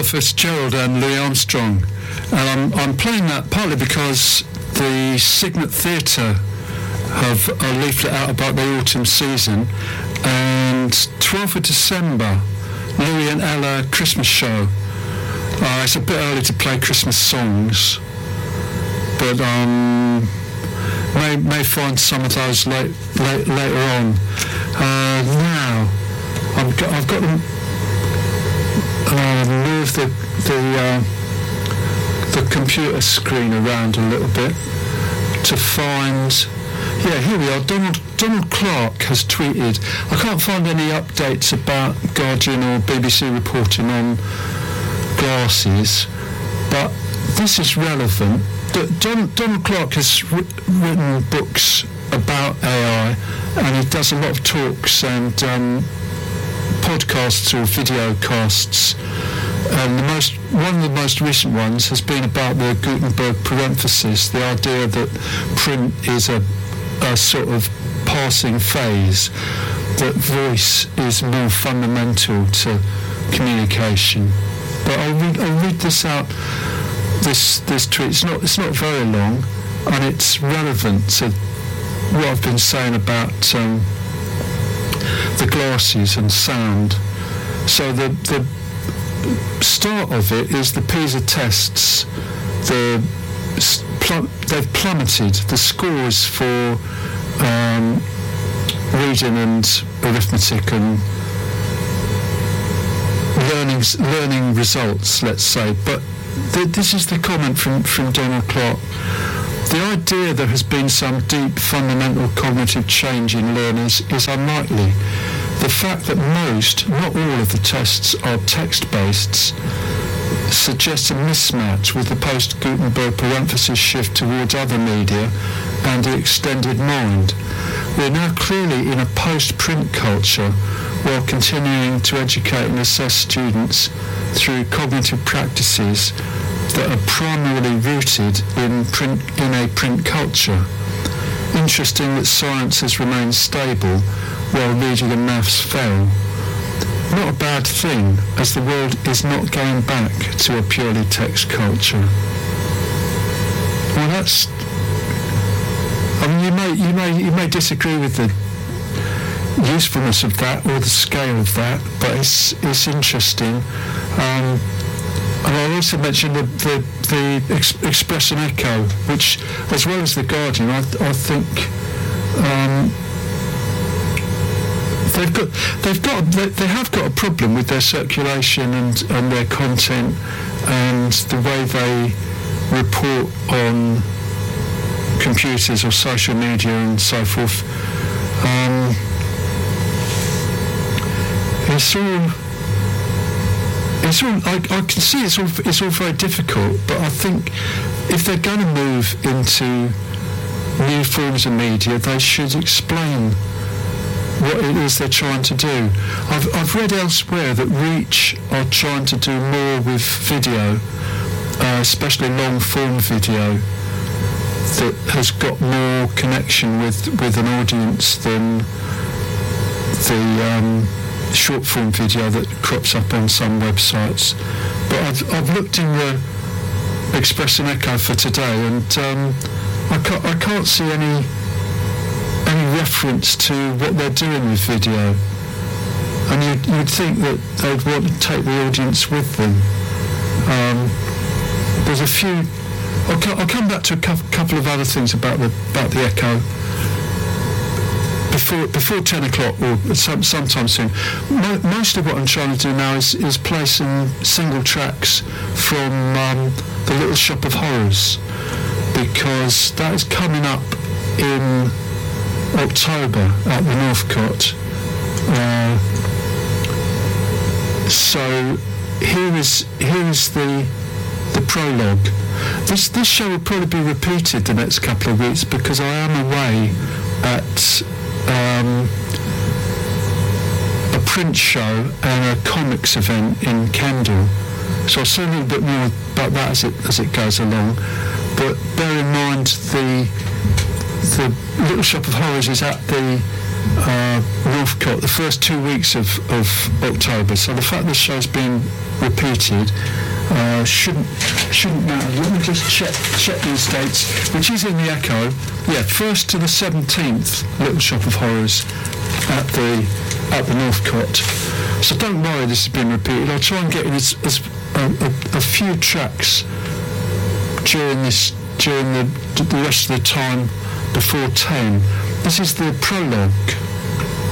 Fitzgerald and Louis Armstrong, and I'm playing that partly because the Signet Theatre have a leaflet out about the autumn season, and 12th of December, Louis and Ella Christmas show. It's a bit early to play Christmas songs, but may find some of those later on. Now I've got to move the computer screen around a little bit to find. Yeah, here we are. Donald Clark has tweeted. I can't find any updates about Guardian or BBC reporting on glasses, but this is relevant. Donald Clark has written books about AI, and he does a lot of talks and podcasts or video casts. And one of the most recent ones has been about the Gutenberg parenthesis, the idea that print is a sort of passing phase, that voice is more fundamental to communication. But I'll read this out. This tweet. It's not very long, and it's relevant to what I've been saying about the glasses and sound. So the start of it is the PISA tests. They've plummeted. The scores for reading and arithmetic and learning results, let's say. But this is the comment from Donald Clark. The idea there has been some deep fundamental cognitive change in learners is unlikely. The fact that most, not all of the tests are text-based suggests a mismatch with the post-Gutenberg parenthesis shift towards other media and the extended mind. We're now clearly in a post-print culture while continuing to educate and assess students through cognitive practices that are primarily rooted in a print culture. Interesting that science has remained stable while reading and maths fell. Not a bad thing, as the world is not going back to a purely text culture. Well, that's. I mean, you may disagree with the usefulness of that or the scale of that, but it's interesting. And I also mentioned the Express and Echo, which, as well as the Guardian, I think they have got a problem with their circulation and their content and the way they report on computers or social media and so forth. I can see it's all very difficult, but I think if they're going to move into new forms of media, they should explain what it is they're trying to do. I've read elsewhere that Reach are trying to do more with video, especially long-form video, that has got more connection with an audience than the short-form video that crops up on some websites. But I've looked in the Express and Echo for today, and I can't see any reference to what they're doing with video. And you'd think that they'd want to take the audience with them. There's a few. I'll come back to a couple of other things about the Echo before 10 o'clock or sometime soon. Most of what I'm trying to do now is play some single tracks from The Little Shop of Horrors, because that is coming up in October at the Northcote. So here is the prologue. This show will probably be repeated the next couple of weeks because I am away at a print show and a comics event in Kendal. So I'll say a little bit more about that as it goes along. But bear in mind the Little Shop of Horrors is at the Northcote the first 2 weeks of October. So the fact this show's being repeated shouldn't matter. Let me just check these dates, which is in the Echo. Yeah, 1st to the 17th, Little Shop of Horrors at the Northcote. So don't worry, this has been repeated. I'll try and get in a few tracks during the rest of the time before 10. This is the prologue